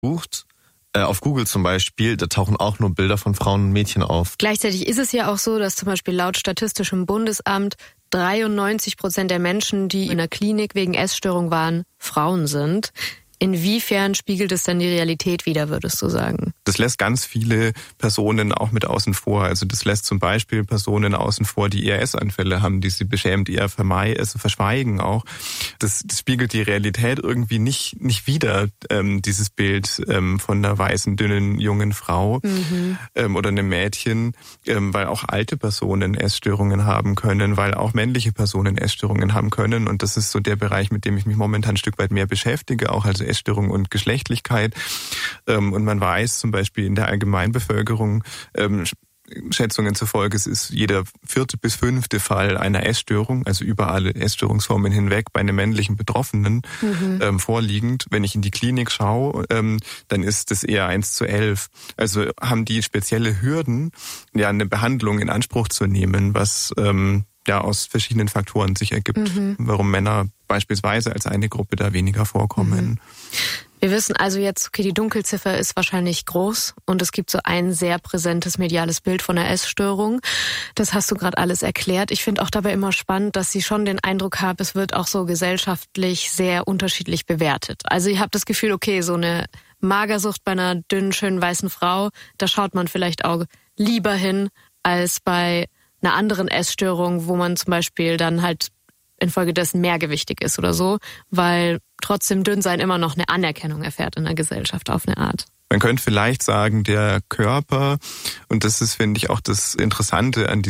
sucht, auf Google zum Beispiel, da tauchen auch nur Bilder von Frauen und Mädchen auf. Gleichzeitig ist es ja auch so, dass zum Beispiel laut Statistischem Bundesamt 93% der Menschen, die in der Klinik wegen Essstörung waren, Frauen sind. Inwiefern spiegelt es dann die Realität wider, würdest du sagen? Das lässt ganz viele Personen auch mit außen vor. Also das lässt zum Beispiel Personen außen vor, die eher Essanfälle haben, die sie beschämt eher verschweigen auch. Das spiegelt die Realität irgendwie nicht wider, dieses Bild von einer weißen, dünnen, jungen Frau oder einem Mädchen, weil auch alte Personen Essstörungen haben können, weil auch männliche Personen Essstörungen haben können. Und das ist so der Bereich, mit dem ich mich momentan ein Stück weit mehr beschäftige, auch also Essstörung und Geschlechtlichkeit. Und man weiß zum Beispiel in der Allgemeinbevölkerung, Schätzungen zufolge, es ist jeder 4. bis 5. Fall einer Essstörung, also über alle Essstörungsformen hinweg, bei einem männlichen Betroffenen vorliegend. Wenn ich in die Klinik schaue, dann ist das eher 1:11. Also haben die spezielle Hürden, ja, eine Behandlung in Anspruch zu nehmen, was aus verschiedenen Faktoren sich ergibt, warum Männer beispielsweise als eine Gruppe da weniger vorkommen. Wir wissen also jetzt, okay, die Dunkelziffer ist wahrscheinlich groß und es gibt so ein sehr präsentes mediales Bild von einer Essstörung. Das hast du gerade alles erklärt. Ich finde auch dabei immer spannend, dass ich schon den Eindruck habe, es wird auch so gesellschaftlich sehr unterschiedlich bewertet. Also ich habe das Gefühl, okay, so eine Magersucht bei einer dünnen, schönen, weißen Frau, da schaut man vielleicht auch lieber hin als bei einer anderen Essstörung, wo man zum Beispiel dann halt infolgedessen mehrgewichtig ist oder so, weil trotzdem Dünnsein immer noch eine Anerkennung erfährt in der Gesellschaft auf eine Art. Man könnte vielleicht sagen, der Körper, und das ist, finde ich, auch das Interessante an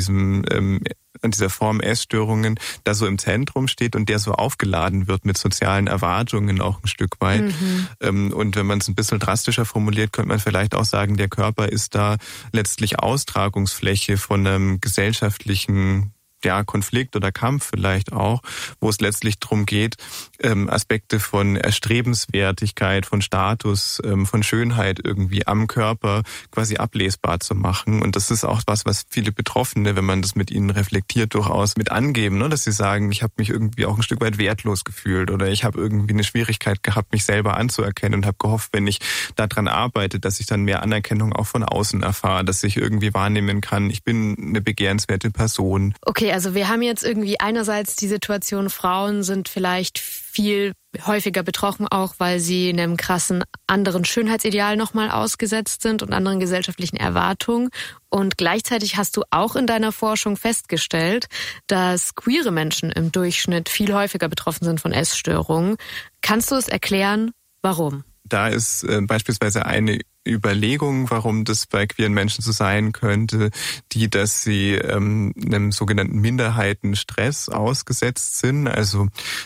dieser Form Essstörungen, da so im Zentrum steht und der so aufgeladen wird mit sozialen Erwartungen auch ein Stück weit. Und wenn man es ein bisschen drastischer formuliert, könnte man vielleicht auch sagen, der Körper ist da letztlich Austragungsfläche von einem gesellschaftlichen Konflikt oder Kampf vielleicht auch, wo es letztlich darum geht, Aspekte von Erstrebenswertigkeit, von Status, von Schönheit irgendwie am Körper quasi ablesbar zu machen. Und das ist auch was viele Betroffene, wenn man das mit ihnen reflektiert, durchaus mit angeben, ne? Dass sie sagen, ich habe mich irgendwie auch ein Stück weit wertlos gefühlt oder ich habe irgendwie eine Schwierigkeit gehabt, mich selber anzuerkennen und habe gehofft, wenn ich daran arbeite, dass ich dann mehr Anerkennung auch von außen erfahre, dass ich irgendwie wahrnehmen kann, ich bin eine begehrenswerte Person. Okay, also wir haben jetzt irgendwie einerseits die Situation, Frauen sind vielleicht viel häufiger betroffen, auch weil sie einem krassen anderen Schönheitsideal nochmal ausgesetzt sind und anderen gesellschaftlichen Erwartungen. Und gleichzeitig hast du auch in deiner Forschung festgestellt, dass queere Menschen im Durchschnitt viel häufiger betroffen sind von Essstörungen. Kannst du es erklären, warum? Da ist beispielsweise eine Überlegung, warum das bei queeren Menschen so sein könnte, dass sie einem sogenannten Minderheitenstress ausgesetzt sind. Also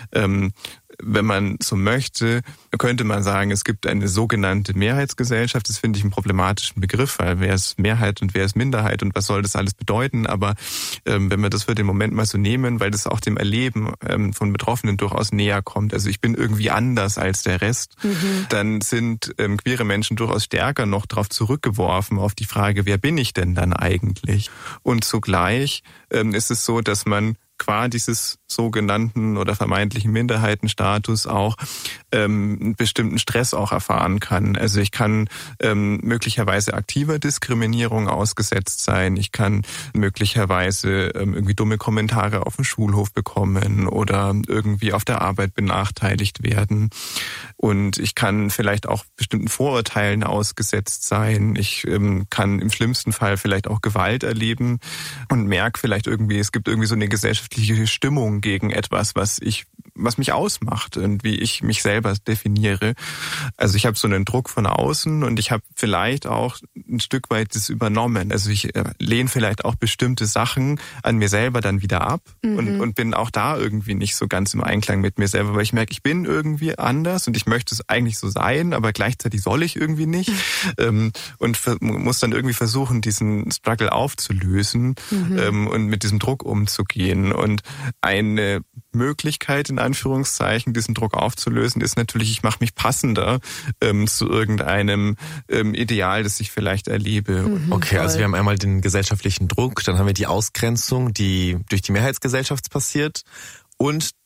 wenn man so möchte, könnte man sagen, es gibt eine sogenannte Mehrheitsgesellschaft. Das finde ich einen problematischen Begriff, weil wer ist Mehrheit und wer ist Minderheit und was soll das alles bedeuten? Aber wenn wir das für den Moment mal so nehmen, weil das auch dem Erleben von Betroffenen durchaus näher kommt, also ich bin irgendwie anders als der Rest, dann sind queere Menschen durchaus stärker noch darauf zurückgeworfen, auf die Frage, wer bin ich denn dann eigentlich? Und zugleich ist es so, dass man qua dieses sogenannten oder vermeintlichen Minderheitenstatus auch einen bestimmten Stress auch erfahren kann. Also ich kann möglicherweise aktiver Diskriminierung ausgesetzt sein. Ich kann möglicherweise irgendwie dumme Kommentare auf dem Schulhof bekommen oder irgendwie auf der Arbeit benachteiligt werden. Und ich kann vielleicht auch bestimmten Vorurteilen ausgesetzt sein. Ich kann im schlimmsten Fall vielleicht auch Gewalt erleben und merke vielleicht irgendwie, es gibt irgendwie so eine gesellschaftliche Stimmung gegen etwas, was mich ausmacht und wie ich mich selber definiere. Also ich habe so einen Druck von außen und ich habe vielleicht auch ein Stück weit das übernommen. Also ich lehne vielleicht auch bestimmte Sachen an mir selber dann wieder ab und bin auch da irgendwie nicht so ganz im Einklang mit mir selber, weil ich merke, ich bin irgendwie anders und ich möchte es eigentlich so sein, aber gleichzeitig soll ich irgendwie nicht und muss dann irgendwie versuchen, diesen Struggle aufzulösen und mit diesem Druck umzugehen. Und eine Möglichkeit, in Anführungszeichen, diesen Druck aufzulösen, ist natürlich, ich mache mich passender zu irgendeinem Ideal, das ich vielleicht erlebe. Okay, also wir haben einmal den gesellschaftlichen Druck, dann haben wir die Ausgrenzung, die durch die Mehrheitsgesellschaft passiert und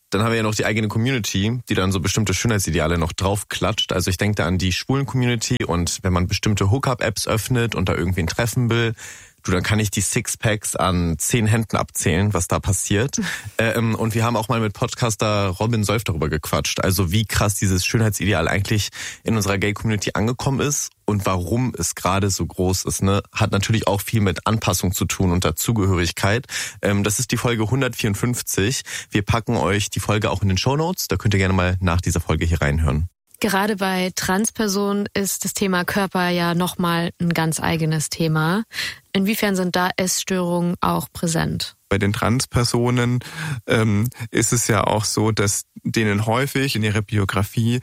dann haben wir ja noch die eigene Community, die dann so bestimmte Schönheitsideale noch draufklatscht. Also ich denke da an die schwulen Community und wenn man bestimmte Hookup-Apps öffnet und da irgendwie ein Treffen will, dann kann ich die Sixpacks an 10 Händen abzählen, was da passiert. Und wir haben auch mal mit Podcaster Robin Solf darüber gequatscht. Also wie krass dieses Schönheitsideal eigentlich in unserer Gay-Community angekommen ist und warum es gerade so groß ist. Ne? Hat natürlich auch viel mit Anpassung zu tun und Dazugehörigkeit. Das ist die Folge 154. Wir packen euch die Folge auch in den Shownotes. Da könnt ihr gerne mal nach dieser Folge hier reinhören. Gerade bei Transpersonen ist das Thema Körper ja nochmal ein ganz eigenes Thema. Inwiefern sind da Essstörungen auch präsent? Bei den Transpersonen ist es ja auch so, dass denen häufig in ihrer Biografie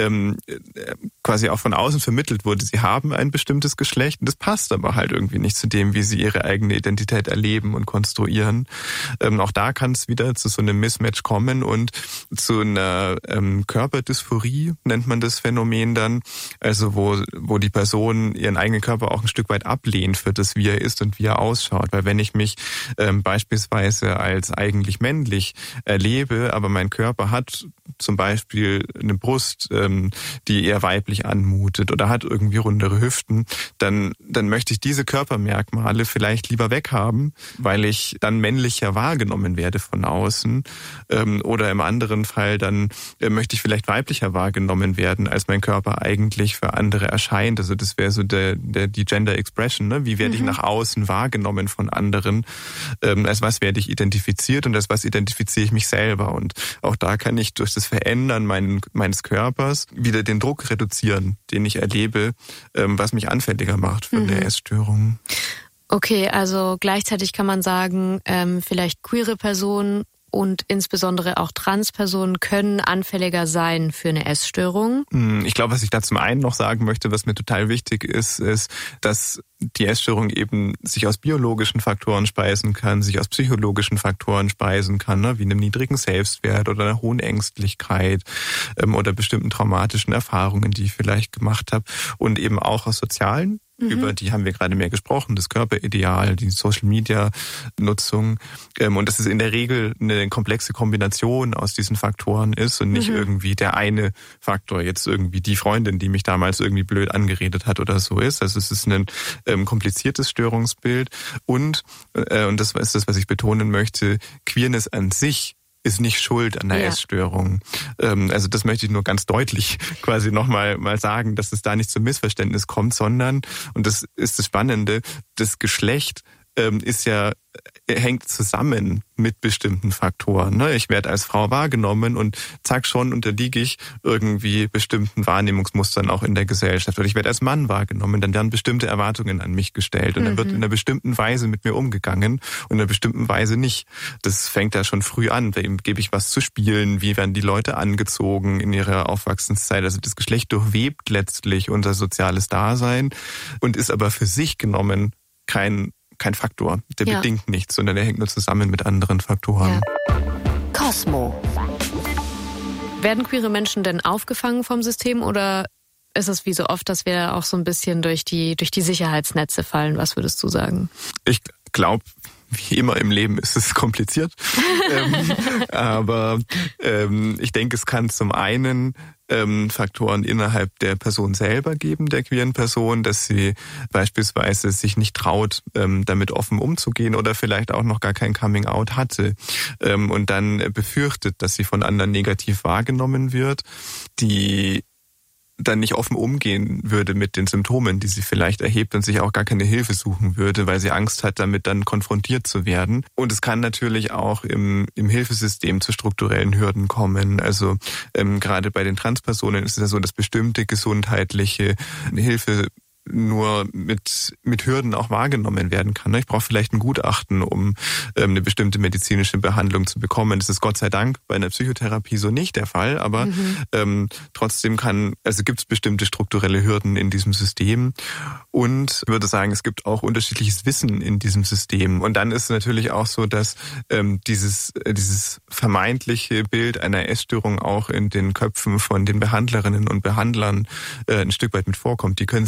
quasi auch von außen vermittelt wurde, sie haben ein bestimmtes Geschlecht und das passt aber halt irgendwie nicht zu dem, wie sie ihre eigene Identität erleben und konstruieren. Auch da kann es wieder zu so einem Mismatch kommen und zu einer Körperdysphorie nennt man das Phänomen dann, also wo die Person ihren eigenen Körper auch ein Stück weit ablehnt für das, wie er ist und wie er ausschaut. Weil wenn ich mich beispielsweise als eigentlich männlich erlebe, aber mein Körper hat zum Beispiel eine Brust, die eher weiblich anmutet oder hat irgendwie rundere Hüften, dann möchte ich diese Körpermerkmale vielleicht lieber weghaben, weil ich dann männlicher wahrgenommen werde von außen. Oder im anderen Fall dann möchte ich vielleicht weiblicher wahrgenommen werden, als mein Körper eigentlich für andere erscheint. Also das wäre so die Gender Expression, ne? Wie werde ich nach außen wahrgenommen von anderen? Als was werde ich identifiziert und als was identifiziere ich mich selber? Und auch da kann ich durch das Verändern meines Körpers wieder den Druck reduzieren, den ich erlebe, was mich anfälliger macht für eine Essstörung. Okay, also gleichzeitig kann man sagen, vielleicht queere Personen und insbesondere auch Transpersonen können anfälliger sein für eine Essstörung. Ich glaube, was ich da zum einen noch sagen möchte, was mir total wichtig ist, dass die Essstörung eben sich aus biologischen Faktoren speisen kann, sich aus psychologischen Faktoren speisen kann, ne, wie einem niedrigen Selbstwert oder einer hohen Ängstlichkeit oder bestimmten traumatischen Erfahrungen, die ich vielleicht gemacht habe und eben auch aus sozialen. Über die haben wir gerade mehr gesprochen, das Körperideal, die Social-Media-Nutzung und dass es in der Regel eine komplexe Kombination aus diesen Faktoren ist und nicht irgendwie der eine Faktor, jetzt irgendwie die Freundin, die mich damals irgendwie blöd angeredet hat oder so ist. Also es ist ein kompliziertes Störungsbild und das ist das, was ich betonen möchte, Queerness an sich ist nicht schuld an der Essstörung. Also das möchte ich nur ganz deutlich quasi nochmal sagen, dass es da nicht zum Missverständnis kommt, sondern, und das ist das Spannende, das Geschlecht hängt zusammen mit bestimmten Faktoren. Ich werde als Frau wahrgenommen und zack, schon unterliege ich irgendwie bestimmten Wahrnehmungsmustern auch in der Gesellschaft. Oder ich werde als Mann wahrgenommen, dann werden bestimmte Erwartungen an mich gestellt und dann wird in einer bestimmten Weise mit mir umgegangen und in einer bestimmten Weise nicht. Das fängt ja schon früh an. Wem gebe ich was zu spielen? Wie werden die Leute angezogen in ihrer Aufwachsenszeit? Also das Geschlecht durchwebt letztlich unser soziales Dasein und ist aber für sich genommen kein Faktor, der bedingt nichts, sondern der hängt nur zusammen mit anderen Faktoren. Cosmo. Werden queere Menschen denn aufgefangen vom System oder ist es wie so oft, dass wir auch so ein bisschen durch die Sicherheitsnetze fallen? Was würdest du sagen? Ich glaube, wie immer im Leben ist es kompliziert. Aber ich denke, es kann zum einen Faktoren innerhalb der Person selber geben, der queeren Person, dass sie beispielsweise sich nicht traut, damit offen umzugehen oder vielleicht auch noch gar kein Coming-out hatte und dann befürchtet, dass sie von anderen negativ wahrgenommen wird, die dann nicht offen umgehen würde mit den Symptomen, die sie vielleicht erhebt und sich auch gar keine Hilfe suchen würde, weil sie Angst hat, damit dann konfrontiert zu werden. Und es kann natürlich auch im Hilfesystem zu strukturellen Hürden kommen. Also gerade bei den Transpersonen ist es ja so, dass bestimmte gesundheitliche Hilfe nur mit Hürden auch wahrgenommen werden kann. Ich brauche vielleicht ein Gutachten, um eine bestimmte medizinische Behandlung zu bekommen. Das ist Gott sei Dank bei einer Psychotherapie so nicht der Fall, aber trotzdem gibt es bestimmte strukturelle Hürden in diesem System und ich würde sagen, es gibt auch unterschiedliches Wissen in diesem System. Und dann ist es natürlich auch so, dass dieses vermeintliche Bild einer Essstörung auch in den Köpfen von den Behandlerinnen und Behandlern ein Stück weit mit vorkommt. Die können sich ja nicht entziehen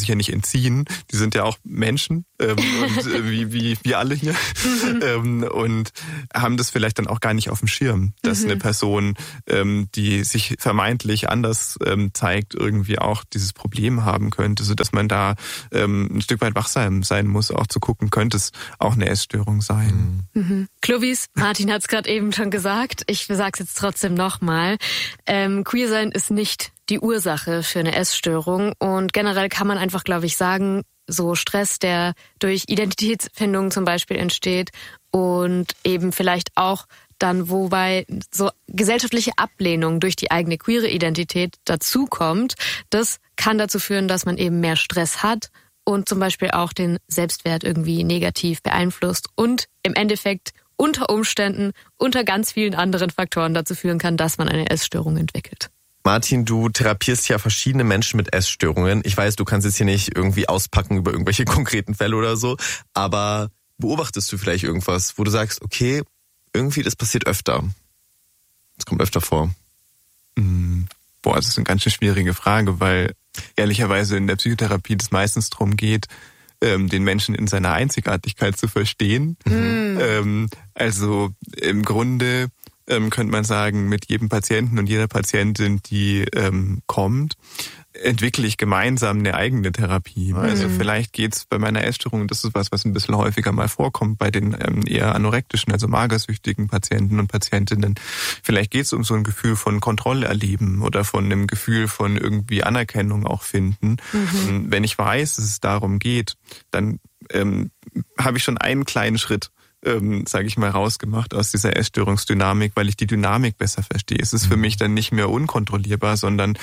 beziehen. Die sind ja auch Menschen und wie wir alle hier und haben das vielleicht dann auch gar nicht auf dem Schirm, dass eine Person, die sich vermeintlich anders zeigt, irgendwie auch dieses Problem haben könnte, sodass man da ein Stück weit wachsam sein muss, auch zu gucken, könnte es auch eine Essstörung sein. Clovis, Martin hat es gerade eben schon gesagt, ich sag's jetzt trotzdem nochmal. Queer sein ist nicht die Ursache für eine Essstörung und generell kann man einfach, glaube ich, sagen, so Stress, der durch Identitätsfindung zum Beispiel entsteht und eben vielleicht auch dann, wobei so gesellschaftliche Ablehnung durch die eigene queere Identität dazukommt, das kann dazu führen, dass man eben mehr Stress hat und zum Beispiel auch den Selbstwert irgendwie negativ beeinflusst und im Endeffekt unter Umständen, unter ganz vielen anderen Faktoren dazu führen kann, dass man eine Essstörung entwickelt. Martin, du therapierst ja verschiedene Menschen mit Essstörungen. Ich weiß, du kannst jetzt hier nicht irgendwie auspacken über irgendwelche konkreten Fälle oder so, aber beobachtest du vielleicht irgendwas, wo du sagst, okay, irgendwie das passiert öfter? Das kommt öfter vor. Das ist eine ganz schön schwierige Frage, weil ehrlicherweise in der Psychotherapie das meistens darum geht, den Menschen in seiner Einzigartigkeit zu verstehen. Also im Grunde könnte man sagen, mit jedem Patienten und jeder Patientin, die kommt, entwickle ich gemeinsam eine eigene Therapie. Also vielleicht geht's bei meiner Essstörung, das ist was ein bisschen häufiger mal vorkommt, bei den eher anorektischen, also magersüchtigen Patienten und Patientinnen. Vielleicht geht's um so ein Gefühl von Kontrolle erleben oder von einem Gefühl von irgendwie Anerkennung auch finden. Wenn ich weiß, dass es darum geht, dann habe ich schon einen kleinen Schritt, sage ich mal, rausgemacht aus dieser Essstörungsdynamik, weil ich die Dynamik besser verstehe. Es ist für mich dann nicht mehr unkontrollierbar, sondern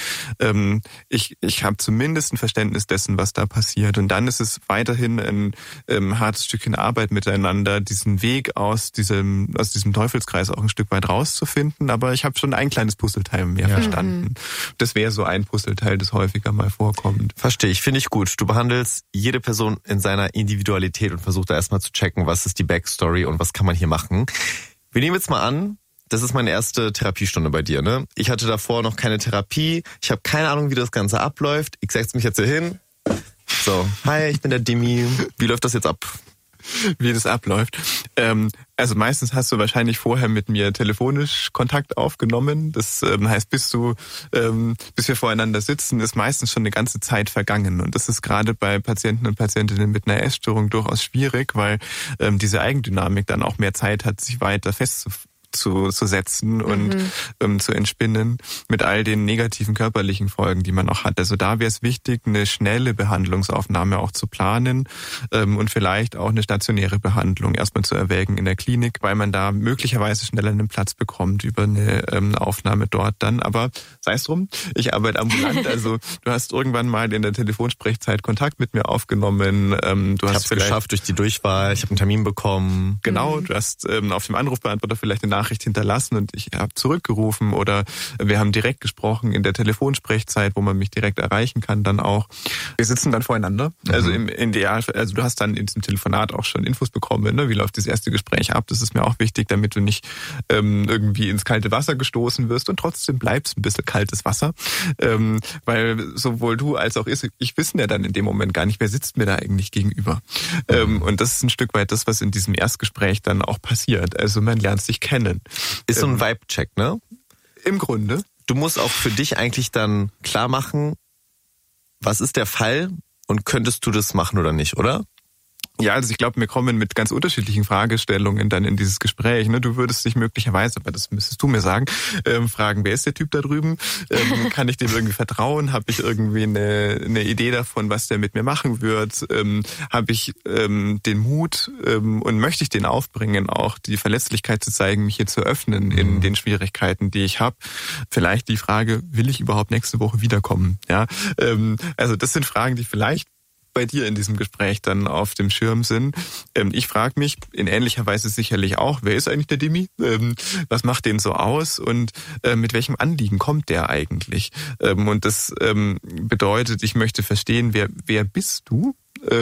ich habe zumindest ein Verständnis dessen, was da passiert. Und dann ist es weiterhin ein hartes Stückchen Arbeit miteinander, diesen Weg aus diesem Teufelskreis auch ein Stück weit rauszufinden. Aber ich habe schon ein kleines Puzzleteil mehr verstanden. Das wäre so ein Puzzleteil, das häufiger mal vorkommt. Verstehe ich, finde ich gut. Du behandelst jede Person in seiner Individualität und versuchst da erstmal zu checken, was ist die Backstory und was kann man hier machen. Wir nehmen jetzt mal an, das ist meine erste Therapiestunde bei dir, ne? Ich hatte davor noch keine Therapie, ich habe keine Ahnung, wie das Ganze abläuft. Ich setze mich jetzt hier hin. So, hi, ich bin der Demi. Wie läuft das jetzt ab? Wie das abläuft. Also meistens hast du wahrscheinlich vorher mit mir telefonisch Kontakt aufgenommen. Das heißt, bis wir voreinander sitzen, ist meistens schon eine ganze Zeit vergangen. Und das ist gerade bei Patienten und Patientinnen mit einer Essstörung durchaus schwierig, weil diese Eigendynamik dann auch mehr Zeit hat, sich weiter festzusetzen und zu entspinnen mit all den negativen körperlichen Folgen, die man auch hat. Also da wäre es wichtig, eine schnelle Behandlungsaufnahme auch zu planen und vielleicht auch eine stationäre Behandlung erstmal zu erwägen in der Klinik, weil man da möglicherweise schneller einen Platz bekommt über eine Aufnahme dort dann. Aber sei es drum, ich arbeite ambulant, also du hast irgendwann mal in der Telefonsprechzeit Kontakt mit mir aufgenommen. Du hast es geschafft durch die Durchwahl, ich habe einen Termin bekommen. Genau, du hast auf dem Anrufbeantworter vielleicht eine Nachricht hinterlassen und ich habe zurückgerufen oder wir haben direkt gesprochen in der Telefonsprechzeit, wo man mich direkt erreichen kann dann auch. Wir sitzen dann voreinander. Also im Ideal, also du hast dann in diesem Telefonat auch schon Infos bekommen, ne? Wie läuft das erste Gespräch ab? Das ist mir auch wichtig, damit du nicht irgendwie ins kalte Wasser gestoßen wirst und trotzdem bleibst ein bisschen kaltes Wasser. Weil sowohl du als auch ich wissen ja dann in dem Moment gar nicht, wer sitzt mir da eigentlich gegenüber. Und das ist ein Stück weit das, was in diesem Erstgespräch dann auch passiert. Also man lernt sich kennen. Ist so ein Vibe-Check, ne? Im Grunde. Du musst auch für dich eigentlich dann klar machen, was ist der Fall und könntest du das machen oder nicht, oder? Ja, also ich glaube, wir kommen mit ganz unterschiedlichen Fragestellungen dann in dieses Gespräch. Ne? Du würdest dich möglicherweise, aber das müsstest du mir sagen, fragen, wer ist der Typ da drüben? Kann ich dem irgendwie vertrauen? Habe ich irgendwie eine Idee davon, was der mit mir machen wird? Habe ich den Mut und möchte ich den aufbringen, auch die Verletzlichkeit zu zeigen, mich hier zu öffnen in den Schwierigkeiten, die ich habe? Vielleicht die Frage, will ich überhaupt nächste Woche wiederkommen? Ja, also das sind Fragen, die vielleicht bei dir in diesem Gespräch dann auf dem Schirm sind. Ich frage mich in ähnlicher Weise sicherlich auch, wer ist eigentlich der Demi? Was macht den so aus? Und mit welchem Anliegen kommt der eigentlich? Und das bedeutet, ich möchte verstehen, wer bist du?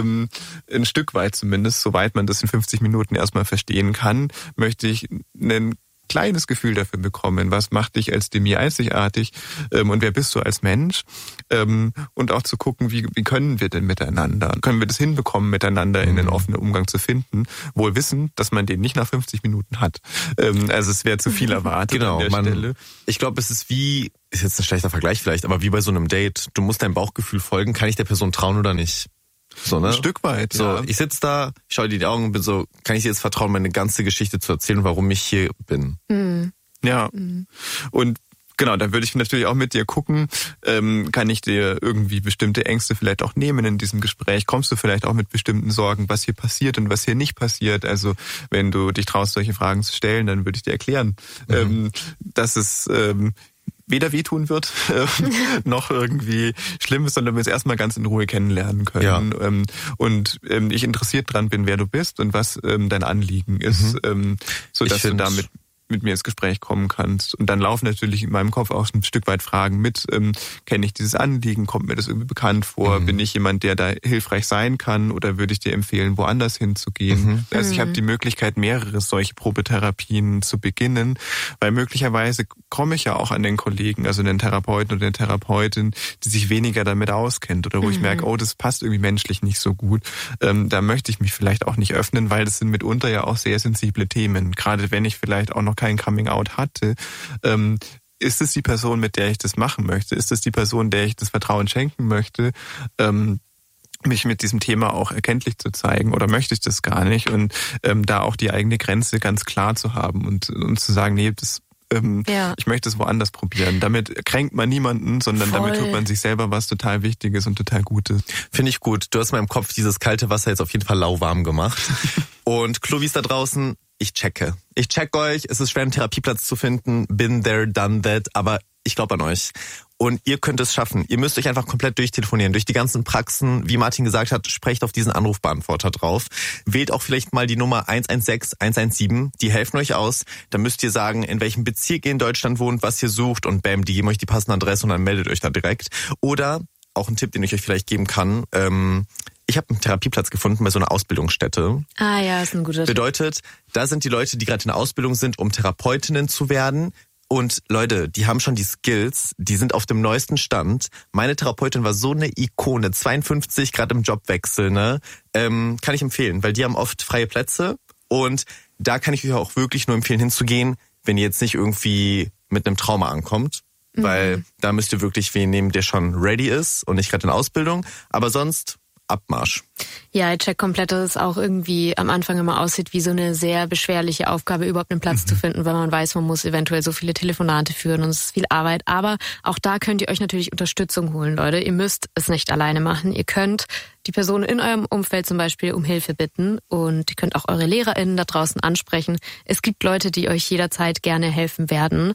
Ein Stück weit zumindest, soweit man das in 50 Minuten erstmal verstehen kann, möchte ich einen kleines Gefühl dafür bekommen, was macht dich als Demi einzigartig und wer bist du als Mensch, und auch zu gucken, wie können wir denn miteinander, können wir das hinbekommen, miteinander in den offenen Umgang zu finden, wohl wissend, dass man den nicht nach 50 Minuten hat. Also es wäre zu viel erwartet an der Stelle. Ich glaube, es ist jetzt ein schlechter Vergleich vielleicht, aber wie bei so einem Date, du musst deinem Bauchgefühl folgen, kann ich der Person trauen oder nicht? So, ne? Ein Stück weit, so, ja. Ich sitze da, ich schaue dir in die Augen und bin so, kann ich dir jetzt vertrauen, meine ganze Geschichte zu erzählen, warum ich hier bin? Ja. Und genau, da würde ich natürlich auch mit dir gucken, kann ich dir irgendwie bestimmte Ängste vielleicht auch nehmen in diesem Gespräch? Kommst du vielleicht auch mit bestimmten Sorgen, was hier passiert und was hier nicht passiert? Also wenn du dich traust, solche Fragen zu stellen, dann würde ich dir erklären, dass es weder wehtun wird, noch irgendwie schlimm ist, sondern wir es erstmal ganz in Ruhe kennenlernen können. Ja. Und ich interessiert dran bin, wer du bist und was dein Anliegen ist, so dass du damit mit mir ins Gespräch kommen kannst. Und dann laufen natürlich in meinem Kopf auch ein Stück weit Fragen mit. Kenne ich dieses Anliegen? Kommt mir das irgendwie bekannt vor? Bin ich jemand, der da hilfreich sein kann? Oder würde ich dir empfehlen, woanders hinzugehen? Also ich habe die Möglichkeit, mehrere solche Probetherapien zu beginnen, weil möglicherweise komme ich ja auch an den Kollegen, also den Therapeuten oder den Therapeutin, die sich weniger damit auskennt oder wo ich merke, oh, das passt irgendwie menschlich nicht so gut. Da möchte ich mich vielleicht auch nicht öffnen, weil das sind mitunter ja auch sehr sensible Themen. Gerade wenn ich vielleicht auch noch kein Coming-out hatte, ist es die Person, mit der ich das machen möchte? Ist es die Person, der ich das Vertrauen schenken möchte, mich mit diesem Thema auch erkenntlich zu zeigen, oder möchte ich das gar nicht? Und da auch die eigene Grenze ganz klar zu haben und zu sagen, nee, ich möchte es woanders probieren. Damit kränkt man niemanden, sondern damit tut man sich selber was total Wichtiges und total Gutes. Finde ich gut. Du hast in meinem Kopf dieses kalte Wasser jetzt auf jeden Fall lauwarm gemacht. Und Chlovis da draußen, ich checke. Ich check euch. Es ist schwer, einen Therapieplatz zu finden. Been there, done that. Aber ich glaube an euch. Und ihr könnt es schaffen. Ihr müsst euch einfach komplett durchtelefonieren. Durch die ganzen Praxen, wie Martin gesagt hat, sprecht auf diesen Anrufbeantworter drauf. Wählt auch vielleicht mal die Nummer 116 117. Die helfen euch aus. Dann müsst ihr sagen, in welchem Bezirk ihr in Deutschland wohnt, was ihr sucht. Und bam, die geben euch die passende Adresse und dann meldet euch da direkt. Oder auch ein Tipp, den ich euch vielleicht geben kann. Ich habe einen Therapieplatz gefunden bei so einer Ausbildungsstätte. Ah ja, ist ein guter Tipp. Bedeutet, da sind die Leute, die gerade in der Ausbildung sind, um Therapeutinnen zu werden. Und Leute, die haben schon die Skills, die sind auf dem neuesten Stand. Meine Therapeutin war so eine Ikone, 52, gerade im Jobwechsel, ne? Kann ich empfehlen, weil die haben oft freie Plätze. Und da kann ich euch auch wirklich nur empfehlen, hinzugehen, wenn ihr jetzt nicht irgendwie mit einem Trauma ankommt. Weil da müsst ihr wirklich wen nehmen, der schon ready ist und nicht gerade in Ausbildung. Aber sonst Abmarsch. Ja, ich check komplett, dass es auch irgendwie am Anfang immer aussieht wie so eine sehr beschwerliche Aufgabe, überhaupt einen Platz zu finden, weil man weiß, man muss eventuell so viele Telefonate führen und es ist viel Arbeit. Aber auch da könnt ihr euch natürlich Unterstützung holen, Leute. Ihr müsst es nicht alleine machen. Ihr könnt die Person in eurem Umfeld zum Beispiel um Hilfe bitten und ihr könnt auch eure LehrerInnen da draußen ansprechen. Es gibt Leute, die euch jederzeit gerne helfen werden.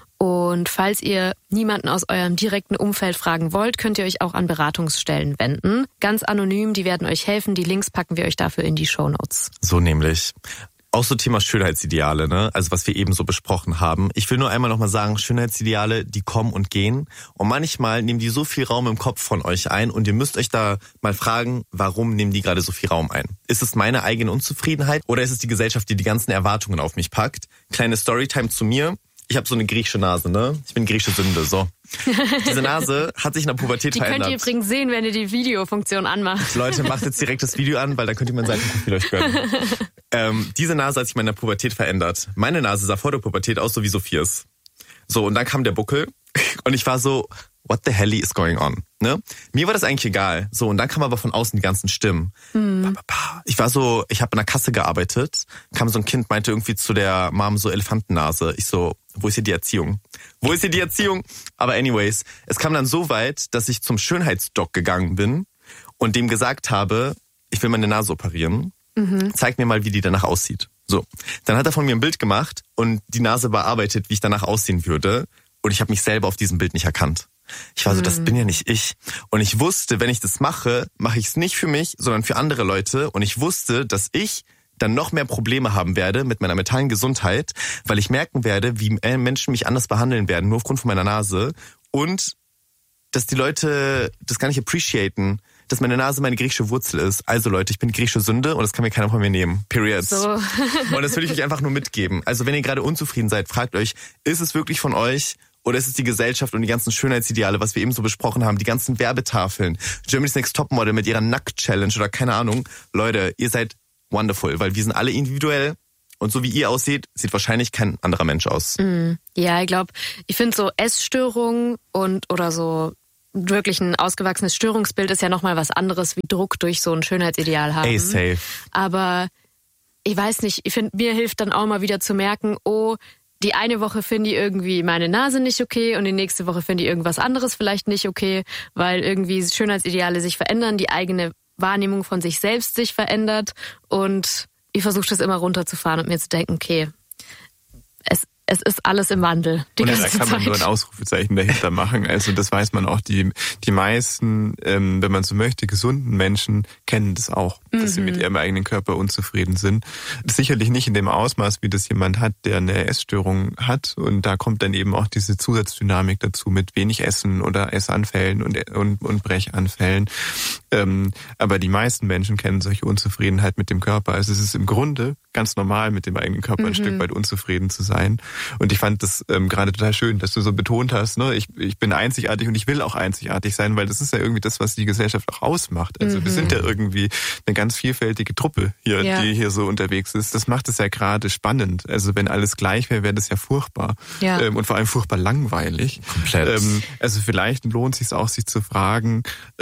Und falls ihr niemanden aus eurem direkten Umfeld fragen wollt, könnt ihr euch auch an Beratungsstellen wenden. Ganz anonym, die werden euch helfen. Die Links packen wir euch dafür in die Shownotes. So nämlich. Auch so Thema Schönheitsideale, ne? Also was wir eben so besprochen haben. Ich will nur einmal nochmal sagen, Schönheitsideale, die kommen und gehen. Und manchmal nehmen die so viel Raum im Kopf von euch ein und ihr müsst euch da mal fragen, warum nehmen die gerade so viel Raum ein? Ist es meine eigene Unzufriedenheit oder ist es die Gesellschaft, die die ganzen Erwartungen auf mich packt? Kleine Storytime zu mir. Ich habe so eine griechische Nase, ne? Ich bin griechische Sünde, so. Diese Nase hat sich in der Pubertät verändert. Die könnt ihr übrigens sehen, wenn ihr die Videofunktion anmacht. Leute, macht jetzt direkt das Video an, weil dann könnt ihr mein Seitenprofil euch gönnen. Diese Nase hat sich in der Pubertät verändert. Meine Nase sah vor der Pubertät aus, so wie Sophias. So, und dann kam der Buckel und ich war so, what the hell is going on? Ne? Mir war das eigentlich egal. So, und dann kamen aber von außen die ganzen Stimmen. Ich war so, ich habe in der Kasse gearbeitet, kam so ein Kind, meinte irgendwie zu der Mom so Elefantennase. Ich so, wo ist hier die Erziehung? Wo ist hier die Erziehung? Aber anyways, es kam dann so weit, dass ich zum Schönheitsdoc gegangen bin und dem gesagt habe, ich will meine Nase operieren. Zeig mir mal, wie die danach aussieht. So, dann hat er von mir ein Bild gemacht und die Nase bearbeitet, wie ich danach aussehen würde. Und ich habe mich selber auf diesem Bild nicht erkannt. Ich war so, das bin ja nicht ich. Und ich wusste, wenn ich das mache, mache ich es nicht für mich, sondern für andere Leute. Und ich wusste, dass ich dann noch mehr Probleme haben werde mit meiner mentalen Gesundheit, weil ich merken werde, wie Menschen mich anders behandeln werden, nur aufgrund von meiner Nase. Und dass die Leute das gar nicht appreciaten, dass meine Nase meine griechische Wurzel ist. Also Leute, ich bin griechische Sünde und das kann mir keiner von mir nehmen. Period. So. Und das will ich euch einfach nur mitgeben. Also wenn ihr gerade unzufrieden seid, fragt euch, ist es wirklich von euch oder ist es die Gesellschaft und die ganzen Schönheitsideale, was wir eben so besprochen haben, die ganzen Werbetafeln, Germany's Next Topmodel mit ihrer Nackt-Challenge oder keine Ahnung. Leute, ihr seid wonderful, weil wir sind alle individuell. Und so wie ihr aussieht, sieht wahrscheinlich kein anderer Mensch aus. Ja, ich finde so Essstörungen oder so wirklich ein ausgewachsenes Störungsbild ist ja nochmal was anderes wie Druck durch so ein Schönheitsideal haben. Ey, safe. Aber ich weiß nicht, ich finde, mir hilft dann auch mal wieder zu merken, die eine Woche finde ich irgendwie meine Nase nicht okay und die nächste Woche finde ich irgendwas anderes vielleicht nicht okay, weil irgendwie Schönheitsideale sich verändern, die eigene Wahrnehmung von sich selbst sich verändert und ich versuche das immer runterzufahren und mir zu denken, okay, es ist alles im Wandel. Und da kann man nur ein Ausrufezeichen dahinter machen. Also das weiß man auch. Die meisten, wenn man so möchte, gesunden Menschen kennen das auch, dass sie mit ihrem eigenen Körper unzufrieden sind. Sicherlich nicht in dem Ausmaß, wie das jemand hat, der eine Essstörung hat. Und da kommt dann eben auch diese Zusatzdynamik dazu mit wenig Essen oder Essanfällen und Brechanfällen. Aber die meisten Menschen kennen solche Unzufriedenheit mit dem Körper. Also es ist im Grunde ganz normal, mit dem eigenen Körper ein Stück weit unzufrieden zu sein. Und ich fand das gerade total schön, dass du so betont hast, ne? Ich bin einzigartig und ich will auch einzigartig sein, weil das ist ja irgendwie das, was die Gesellschaft auch ausmacht. Also wir sind ja irgendwie eine ganz vielfältige Truppe hier, die hier so unterwegs ist. Das macht es ja gerade spannend. Also wenn alles gleich wäre, wäre das ja furchtbar. Ja. Und vor allem furchtbar langweilig. Komplett. Also vielleicht lohnt es sich auch, sich zu fragen,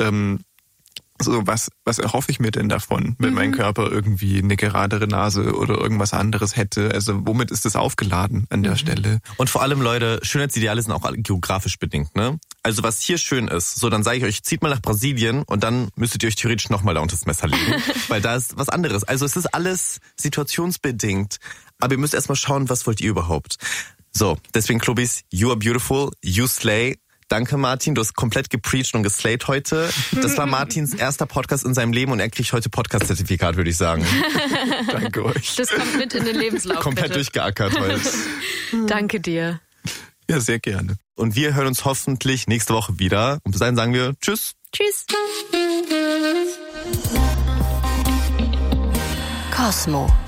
so, was erhoffe ich mir denn davon, wenn mein Körper irgendwie eine geradere Nase oder irgendwas anderes hätte? Also womit ist das aufgeladen an der Stelle? Und vor allem, Leute, Schönheitsideale sind auch geografisch bedingt, ne? Also was hier schön ist, so dann sage ich euch, zieht mal nach Brasilien und dann müsstet ihr euch theoretisch nochmal da unter das Messer legen, weil da ist was anderes. Also es ist alles situationsbedingt, aber ihr müsst erstmal schauen, was wollt ihr überhaupt. So, deswegen Klobis, you are beautiful, you slay. Danke, Martin. Du hast komplett gepreacht und geslayt heute. Das war Martins erster Podcast in seinem Leben und er kriegt heute Podcast-Zertifikat, würde ich sagen. Danke euch. Das kommt mit in den Lebenslauf. Komplett bitte. Durchgeackert heute. Danke dir. Ja, sehr gerne. Und wir hören uns hoffentlich nächste Woche wieder. Und bis dahin sagen wir Tschüss. Tschüss. Cosmo.